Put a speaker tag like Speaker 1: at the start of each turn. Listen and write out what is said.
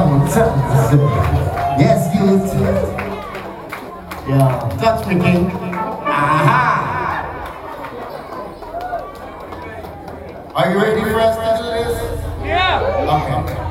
Speaker 1: Yes, you too. Yeah, touch me, King. Aha! Are you ready for us to do this?
Speaker 2: Yeah.
Speaker 1: Okay.